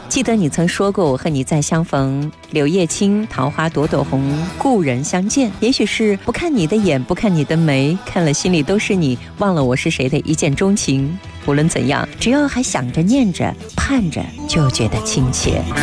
记得你曾说过，我和你再相逢，柳叶青，桃花朵朵红，故人相见。也许是不看你的眼，不看你的眉，看了心里都是你，忘了我是谁的一见钟情。无论怎样，只要还想着念着盼着，就觉得亲切。